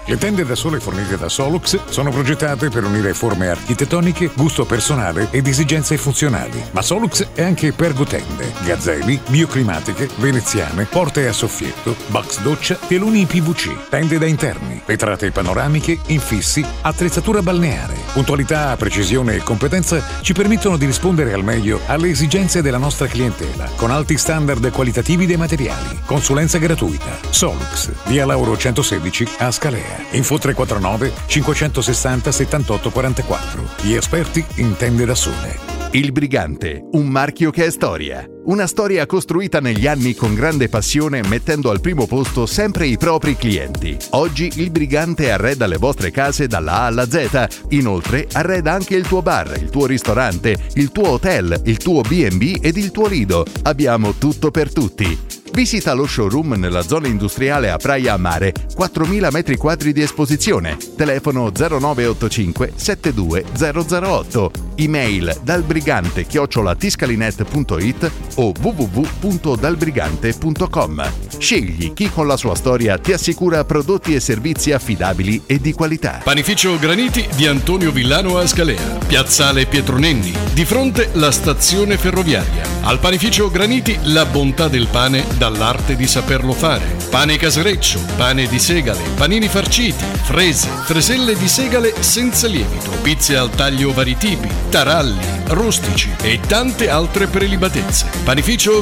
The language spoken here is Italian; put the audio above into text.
Le tende da sole fornite da Solux sono progettate per unire forme architettoniche, gusto personale ed esigenze funzionali. Ma Solux è anche pergotende, gazzelli, bioclimatiche, veneziane, porte a soffietto, box doccia, teloni in PVC, tende da interni, vetrate panoramiche, infissi, attrezzatura balneare. Puntualità, precisione e competenza ci permettono di rispondere al meglio alle esigenze della nostra clientela, con alti standard qualitativi dei materiali. Consulenza gratuita. Solux, via Lauro 116 a Scalea. Info 349 560 78 44. Gli esperti in tende da sole. Il Brigante, un marchio che è storia. Una storia costruita negli anni con grande passione, mettendo al primo posto sempre i propri clienti. Oggi il Brigante arreda le vostre case dalla A alla Z. Inoltre arreda anche il tuo bar, il tuo ristorante, il tuo hotel, il tuo B&B ed il tuo lido. Abbiamo tutto per tutti. Visita lo showroom nella zona industriale a Praia a Mare, 4.000 metri quadri di esposizione. Telefono 0985 72008. Email dalbrigante@tiscalinet.it o www.dalbrigante.com. Scegli chi con la sua storia ti assicura prodotti e servizi affidabili e di qualità. Panificio Graniti di Antonio Villano a Scalea, Piazzale Pietronenni, di fronte la stazione ferroviaria. Al Panificio Graniti la bontà del pane dall'arte di saperlo fare. Pane casereccio, pane di segale, panini farciti, frese, freselle di segale senza lievito, pizze al taglio vari tipi, taralli, rustici e tante altre prelibatezze. Panificio